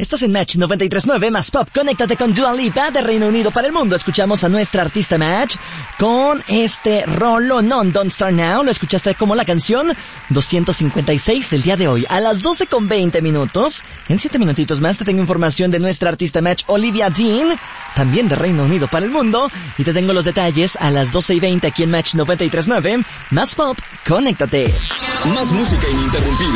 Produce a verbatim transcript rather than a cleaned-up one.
Estás en Match noventa y tres punto nueve más Pop. Conéctate con Dua Lipa de Reino Unido para el mundo. Escuchamos a nuestra artista Match con este rolonón Don't Start Now. Lo escuchaste como la canción doscientos cincuenta y seis del día de hoy. A las doce con veinte minutos, en siete minutitos más te tengo información de nuestra artista Match, Olivia Dean, también de Reino Unido para el mundo. Y te tengo los detalles a las doce y veinte aquí en Match noventa y tres punto nueve más Pop. Conéctate. Más música ininterrumpida.